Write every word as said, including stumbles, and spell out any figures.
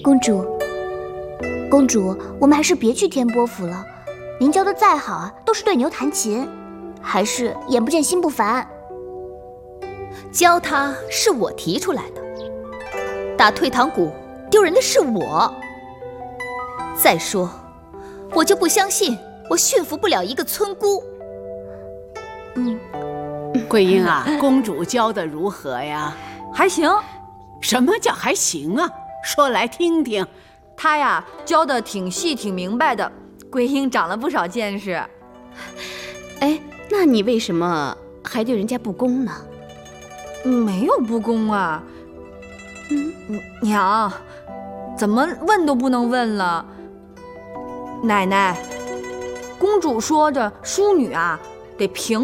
公主，公主，我们还是别去天波府了。您教的再好啊，都是对牛弹琴，还是眼不见心不烦。 教他是我提出来的，打退堂鼓丢人的是我。再说，我就不相信我驯服不了一个村姑。 嗯， 桂英啊，公主教的如何呀？ 还行。 什么叫还行啊？说来听听。 她呀，教的挺细挺明白的，桂英长了不少见识。 哎，那你为什么还对人家不恭呢？ 没有不恭啊。嗯，娘，怎么问都不能问了。奶奶，公主说着，淑女啊得平